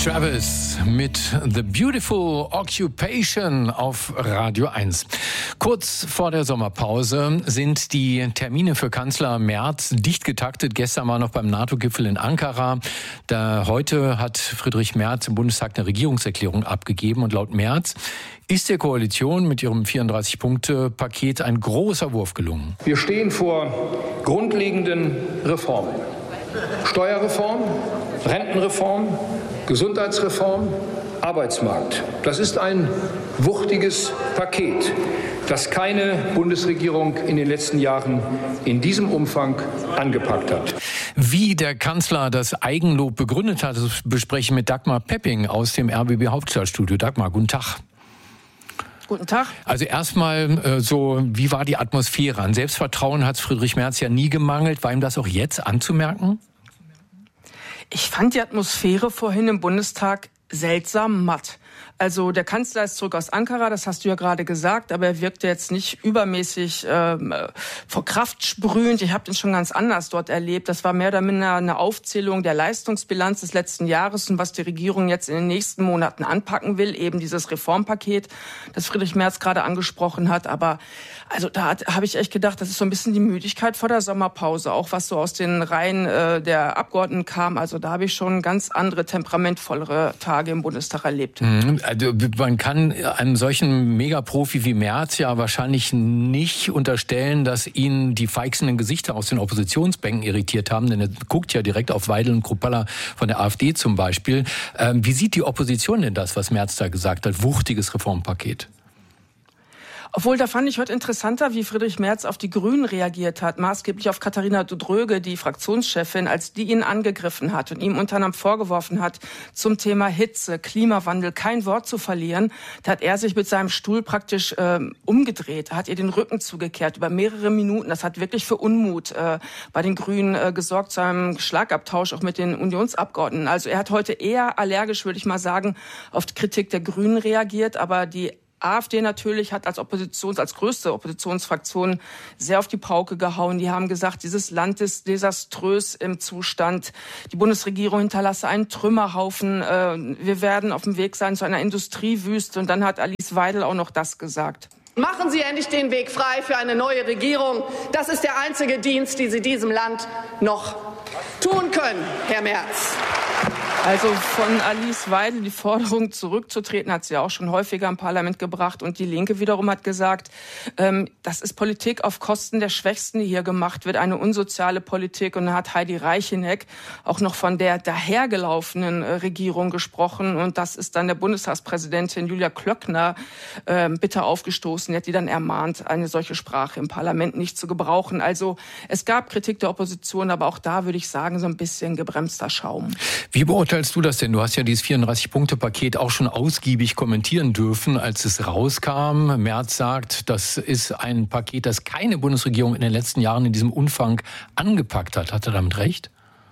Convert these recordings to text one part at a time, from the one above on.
Travis mit The Beautiful Occupation auf Radio 1. Kurz vor der Sommerpause sind die Termine für Kanzler Merz dicht getaktet. Gestern war noch beim NATO-Gipfel in Ankara. Heute hat Friedrich Merz im Bundestag eine Regierungserklärung abgegeben. Und laut Merz ist der Koalition mit ihrem 34-Punkte-Paket ein großer Wurf gelungen. Wir stehen vor grundlegenden Reformen. Steuerreform, Rentenreform, Gesundheitsreform, Arbeitsmarkt. Das ist ein wuchtiges Paket, das keine Bundesregierung in den letzten Jahren in diesem Umfang angepackt hat. Wie der Kanzler das Eigenlob begründet hat, das bespreche ich mit Dagmar Pepping aus dem RBB Hauptstadtstudio. Dagmar, guten Tag. Guten Tag. Also erstmal wie war die Atmosphäre? An Selbstvertrauen hat es Friedrich Merz ja nie gemangelt. War ihm das auch jetzt anzumerken? Ich fand die Atmosphäre vorhin im Bundestag seltsam matt. Also der Kanzler ist zurück aus Ankara, das hast du ja gerade gesagt, aber er wirkte jetzt nicht übermäßig vor Kraft sprühend. Ich habe den schon ganz anders dort erlebt. Das war mehr oder minder eine Aufzählung der Leistungsbilanz des letzten Jahres und was die Regierung jetzt in den nächsten Monaten anpacken will, eben dieses Reformpaket, das Friedrich Merz gerade angesprochen hat. Aber also da habe ich echt gedacht, das ist so ein bisschen die Müdigkeit vor der Sommerpause, auch was so aus den Reihen der Abgeordneten kam. Also da habe ich schon ganz andere, temperamentvollere Tage im Bundestag erlebt. Also man kann einem solchen Megaprofi wie Merz ja wahrscheinlich nicht unterstellen, dass ihn die feixenden Gesichter aus den Oppositionsbänken irritiert haben, denn er guckt ja direkt auf Weidel und Kruppalla von der AfD zum Beispiel. Wie sieht die Opposition denn das, was Merz da gesagt hat? Wuchtiges Reformpaket. Obwohl, da fand ich heute interessanter, wie Friedrich Merz auf die Grünen reagiert hat, maßgeblich auf Katharina Dröge, die Fraktionschefin, als die ihn angegriffen hat und ihm unter anderem vorgeworfen hat, zum Thema Hitze, Klimawandel kein Wort zu verlieren. Da hat er sich mit seinem Stuhl praktisch umgedreht, hat ihr den Rücken zugekehrt über mehrere Minuten. Das hat wirklich für Unmut bei den Grünen gesorgt, zu einem Schlagabtausch auch mit den Unionsabgeordneten. Also er hat heute eher allergisch, würde ich mal sagen, auf die Kritik der Grünen reagiert, aber die AfD natürlich hat als größte Oppositionsfraktion sehr auf die Pauke gehauen. Die haben gesagt, dieses Land ist desaströs im Zustand. Die Bundesregierung hinterlasse einen Trümmerhaufen. Wir werden auf dem Weg sein zu einer Industriewüste. Und dann hat Alice Weidel auch noch das gesagt. Machen Sie endlich den Weg frei für eine neue Regierung. Das ist der einzige Dienst, den Sie diesem Land noch tun können, Herr Merz. Also von Alice Weidel die Forderung zurückzutreten hat sie auch schon häufiger im Parlament gebracht. Und die Linke wiederum hat gesagt, das ist Politik auf Kosten der Schwächsten, die hier gemacht wird, eine unsoziale Politik. Und dann hat Heidi Reicheneck auch noch von der dahergelaufenen Regierung gesprochen. Und das ist dann der Bundestagspräsidentin Julia Klöckner bitter aufgestoßen. Die hat die dann ermahnt, eine solche Sprache im Parlament nicht zu gebrauchen. Also es gab Kritik der Opposition, aber auch da würde ich sagen, so ein bisschen gebremster Schaum. Wie beurteilst du das denn? Du hast ja dieses 34-Punkte-Paket auch schon ausgiebig kommentieren dürfen, als es rauskam. Merz sagt, das ist ein Paket, das keine Bundesregierung in den letzten Jahren in diesem Umfang angepackt hat. Hat er damit recht?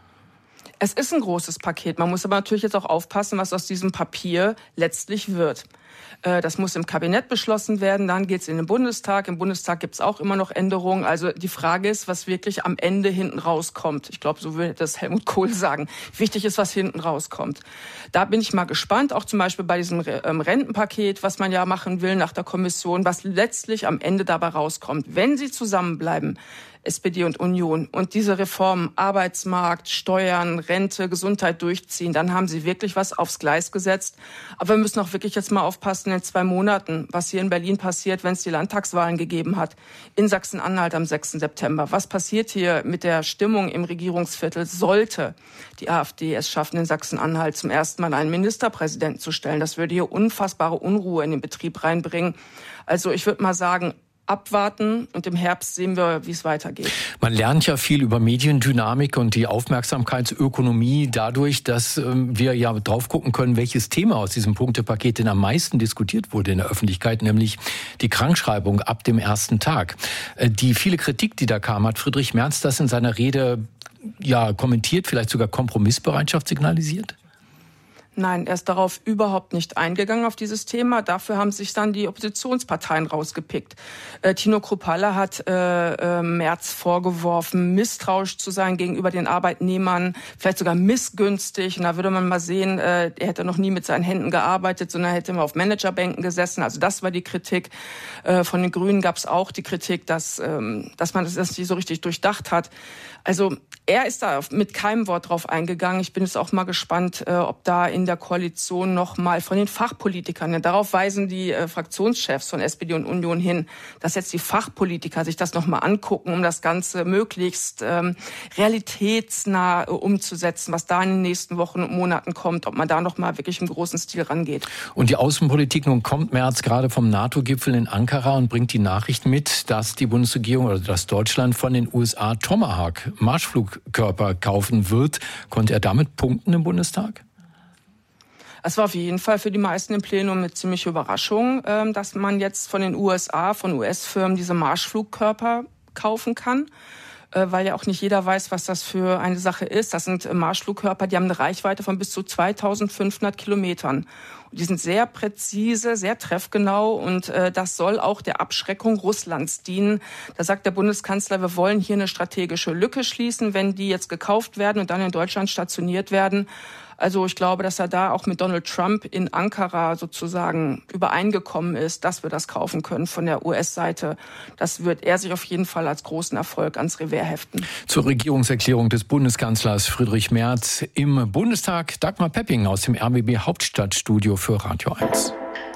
Es ist ein großes Paket. Man muss aber natürlich jetzt auch aufpassen, was aus diesem Papier letztlich wird. Das muss im Kabinett beschlossen werden, dann geht's in den Bundestag. Im Bundestag gibt's auch immer noch Änderungen. Also die Frage ist, was wirklich am Ende hinten rauskommt. Ich glaube, so würde das Helmut Kohl sagen. Wichtig ist, was hinten rauskommt. Da bin ich mal gespannt, auch zum Beispiel bei diesem Rentenpaket, was man ja machen will nach der Kommission, was letztlich am Ende dabei rauskommt. Wenn sie zusammenbleiben, SPD und Union, und diese Reformen, Arbeitsmarkt, Steuern, Rente, Gesundheit durchziehen, dann haben sie wirklich was aufs Gleis gesetzt. Aber wir müssen auch wirklich jetzt mal aufpassen in 2 Monaten, was hier in Berlin passiert, wenn es die Landtagswahlen gegeben hat. In Sachsen-Anhalt am 6. September. Was passiert hier mit der Stimmung im Regierungsviertel? Sollte die AfD es schaffen, in Sachsen-Anhalt zum ersten Mal einen Ministerpräsidenten zu stellen? Das würde hier unfassbare Unruhe in den Betrieb reinbringen. Also ich würde mal sagen, abwarten und im Herbst sehen wir, wie es weitergeht. Man lernt ja viel über Mediendynamik und die Aufmerksamkeitsökonomie dadurch, dass wir ja drauf gucken können, welches Thema aus diesem Punktepaket denn am meisten diskutiert wurde in der Öffentlichkeit, nämlich die Krankschreibung ab dem ersten Tag. Die viele Kritik, die da kam, hat Friedrich Merz das in seiner Rede ja kommentiert, vielleicht sogar Kompromissbereitschaft signalisiert? Nein, er ist darauf überhaupt nicht eingegangen, auf dieses Thema. Dafür haben sich dann die Oppositionsparteien rausgepickt. Tino Kruppalla hat Merz vorgeworfen, misstrauisch zu sein gegenüber den Arbeitnehmern, vielleicht sogar missgünstig. Und da würde man mal sehen, er hätte noch nie mit seinen Händen gearbeitet, sondern hätte immer auf Managerbänken gesessen. Also das war die Kritik. Von den Grünen gab es auch die Kritik, dass man das nicht so richtig durchdacht hat. Also er ist da mit keinem Wort drauf eingegangen. Ich bin jetzt auch mal gespannt, ob da in der Koalition noch mal von den Fachpolitikern, denn darauf weisen die Fraktionschefs von SPD und Union hin, dass jetzt die Fachpolitiker sich das noch mal angucken, um das Ganze möglichst realitätsnah umzusetzen, was da in den nächsten Wochen und Monaten kommt, ob man da noch mal wirklich im großen Stil rangeht. Und die Außenpolitik, nun kommt Merz gerade vom NATO-Gipfel in Ankara und bringt die Nachricht mit, dass die Bundesregierung oder dass Deutschland von den USA Tomahawk Marschflugkörper kaufen wird. Konnte er damit punkten im Bundestag? Es war auf jeden Fall für die meisten im Plenum eine ziemliche Überraschung, dass man jetzt von den USA, von US-Firmen diese Marschflugkörper kaufen kann. Weil ja auch nicht jeder weiß, was das für eine Sache ist. Das sind Marschflugkörper, die haben eine Reichweite von bis zu 2500 Kilometern. Und die sind sehr präzise, sehr treffgenau und das soll auch der Abschreckung Russlands dienen. Da sagt der Bundeskanzler, wir wollen hier eine strategische Lücke schließen, wenn die jetzt gekauft werden und dann in Deutschland stationiert werden. Also ich glaube, dass er da auch mit Donald Trump in Ankara sozusagen übereingekommen ist, dass wir das kaufen können von der US-Seite. Das wird er sich auf jeden Fall als großen Erfolg ans Revers heften. Zur Regierungserklärung des Bundeskanzlers Friedrich Merz im Bundestag Dagmar Pepping aus dem RBB Hauptstadtstudio für Radio 1.